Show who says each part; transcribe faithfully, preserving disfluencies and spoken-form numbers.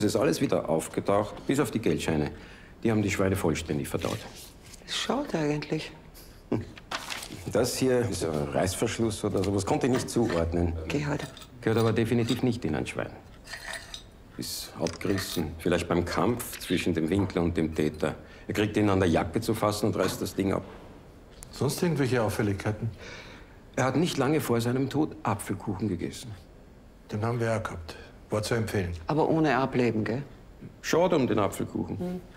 Speaker 1: Es ist alles wieder aufgetaucht, bis auf die Geldscheine. Die haben die Schweine vollständig verdaut.
Speaker 2: Schaut eigentlich.
Speaker 1: Das hier ist ein Reißverschluss oder sowas, konnte ich nicht zuordnen.
Speaker 2: Geh halt.
Speaker 1: Gehört aber definitiv nicht in ein Schwein. Ist abgerissen, vielleicht beim Kampf zwischen dem Winkler und dem Täter. Er kriegt ihn an der Jacke zu fassen und reißt das Ding ab.
Speaker 3: Sonst irgendwelche Auffälligkeiten?
Speaker 1: Er hat nicht lange vor seinem Tod Apfelkuchen gegessen.
Speaker 3: Den haben wir ja gehabt. War zu empfehlen.
Speaker 2: Aber ohne Ableben, gell?
Speaker 1: Schade um den Apfelkuchen.
Speaker 2: Hm.